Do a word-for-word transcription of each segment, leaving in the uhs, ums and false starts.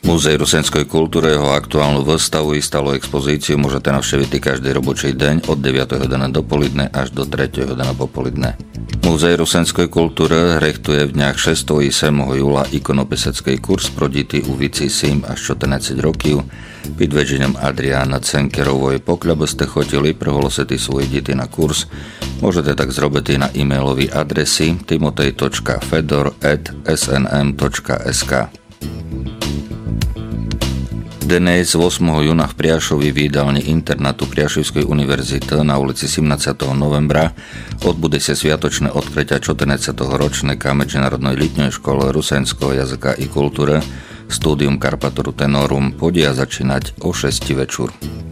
Múzej rusenskej kultúry jeho aktuálnu výstavu i stálu expozíciu môžete navštíviť každý robočí deň od deviatej hodiny do poludne až do tretej hodiny popoludne. Múzej rusenskej kultúry rechtuje v dňach šestého i siedmeho júla ikonopisecký kurz pro deti u vici sedem až štrnásť rokov pod vedením Adriána Cenkerovej. Pokiaľ by ste chodili prehlosiť svoje deti na kurz, môžete tak zrobiť na e-mailovej adresi timotej bodka fedor at es en em bodka es ká. Dnes ôsmeho júna v Priašovi v jedálni internátu Priašovskej univerzity na ulici sedemnásteho novembra odbude sa sviatočné odkrytia štrnásteho ročníka Medzinárodnej letnej školy rusenského jazyka i kultúry Studium Carpatoru Tenorum podia začínať o šesť večer.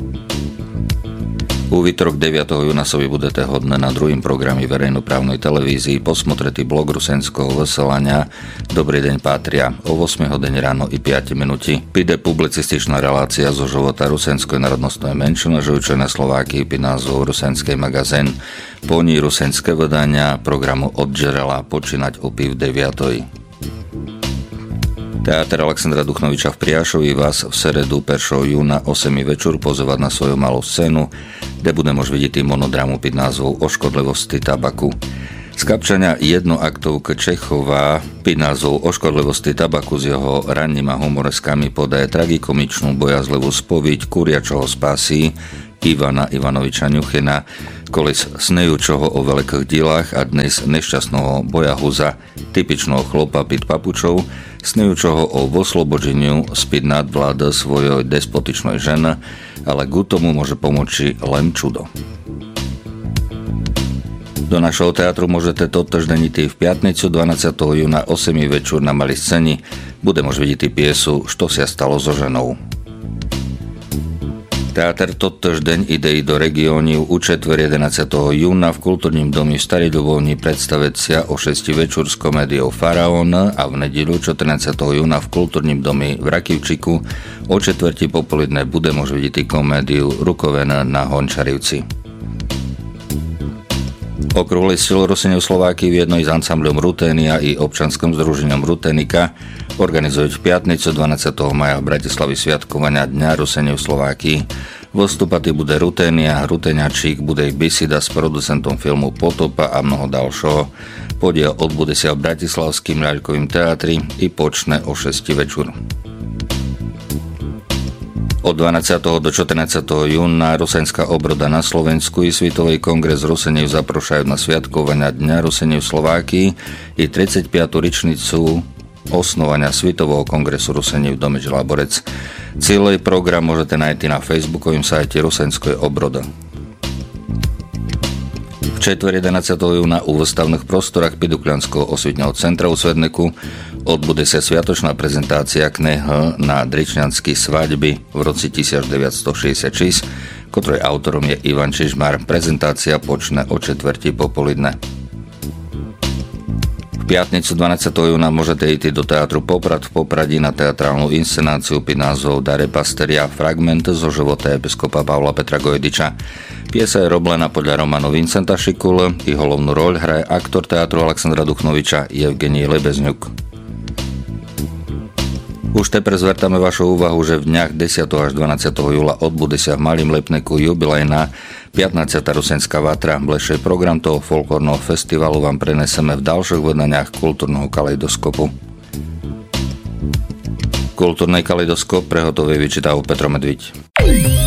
U výtorok deviateho júna sa vy budete hodné na druhým programe verejnoprávnej televízii posmotretý blog rusenského veselania Dobrý deň Pátria o ôsmej hodine ráno i päť minúti. Pide publicističná relácia zo života rusenskej národnostnej menšiny žijúcej na Slovákii pod názvom Rusenský magazín. Po ní rusenské vydania programu od Žerela počínať o pів deviatoj. Teatr Alexandra Duchnoviča v Priašovi vás v seredu prvého júna o osem večer pozývať na svoju malú scénu, kde bude môž vidieť monodramu pod názvom O škodlivosti tabaku. Skapčania jednoaktovka Čechová pod názvom O škodlivosti tabaku s jeho rannými humoreskami podaje tragikomičnú bojazlivú spoviť kuriačoho spásí Ivana Ivanoviča Ňuchina, kolis snejúčoho o veľkých dielách a dnes nešťastného bojahuza, typičného chlopa pід papučou, snejúčoho o oslobodeniu spід nadvlády svojej despotičnej ženy, ale k tomu môže pomôcť len čudo. Do našeho teatru môžete totož denitý v piatnicu dvanásteho júna o osem večer na malej scéni bude môž vidieť piesu Što sa stalo so ženou. Teatr totož deň ide i do regióniu u četvrť jedenásteho júna v kultúrnym domi v Starej Ľubovni predstaviť sa o šesť večer s komédiou Faraón a v nedeľu štrnásteho júna v kultúrnym domi v Rakivčiku o četvrti popoludne bude môž vidieť komédiu Rukovená na Hončarivci. Okrúhly styl Ruseňov Slováky v jednej s ansamblom Ruténia i občanským združením Ruténika organizujú v piatnicu dvanásteho mája v Bratislavi sviatkovania Dňa Ruseňov Slováky. Vostupatý bude Ruténia, Rutéňačík, bude ich bisida s producentom filmu Potopa a mnoho ďalšieho. Podiel odbude sa v Bratislavským ľaľkovým teatri i počne o šesť večer. Od dvanásteho do štrnásteho júna Rusenská obroda na Slovensku i Svetový kongres Ruseňov zaprošajú na sviatkovania Dňa Ruseňov Slováky i tridsaťpiatu ročnicu osnovania Svetového kongresu Ruseňov Domeč Laborec. Celý program môžete nájsť na facebookovým sajte Rusenskej obrody. V četvrť jedenásteho júna u výstavných prostorách Pidukľanského osvetného centra u Svedneku odbude sa sviatočná prezentácia knihy na dričňanský svadby v roci devätnásťstošesťdesiatšesť, ktorej autorom je Ivan Čižmar. Prezentácia počne o četvrti popoludne. V piatnicu dvanásteho júna môžete ísť do teatru Poprad v Popradí na teatrálnu inscenáciu pod názvom Dare Pasteria fragment zo života episkopa Pavla Petra Gojdiča. Piesa je roblená podľa románu Vincenta Šikule i hlavnú roľ hraje aktor teatru Alexandra Duchnoviča Evgenij Lebezňuk. Už tepre zvertáme vašu úvahu, že v dňach desiateho až dvanásteho júla odbude sa v Malým Lepneku jubilejná pätnástata Rusenská vatra. Blešej program toho folklórneho festivalu vám preneseme v ďalších vydaniach kultúrneho kaleidoskopu. Kultúrny kaleidoskop prehotovuje vyčítal Petro Medviť.